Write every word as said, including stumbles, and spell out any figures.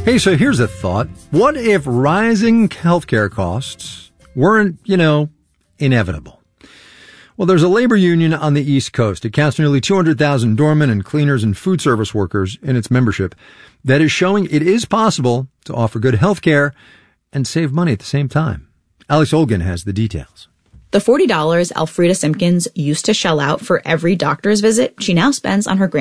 Hey, so here's a thought. What if rising healthcare costs weren't, you know, inevitable? Well, there's a labor union on the East Coast. It counts nearly two hundred thousand doormen and cleaners and food service workers in its membership that is showing it is possible to offer good health care and save money at the same time. Alex Olgin has the details. The forty dollars Elfrida Simpkins used to shell out for every doctor's visit she now spends on her